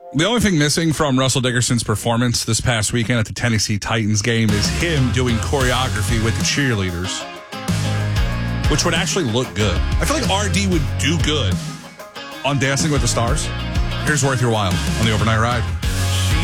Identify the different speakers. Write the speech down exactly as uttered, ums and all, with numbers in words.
Speaker 1: The only thing missing from Russell Dickerson's performance this past weekend at the Tennessee Titans game is him doing choreography with the cheerleaders, which would actually look good. I feel like R D would do good on Dancing with the Stars. Here's Worth Your While on the Overnight Ride.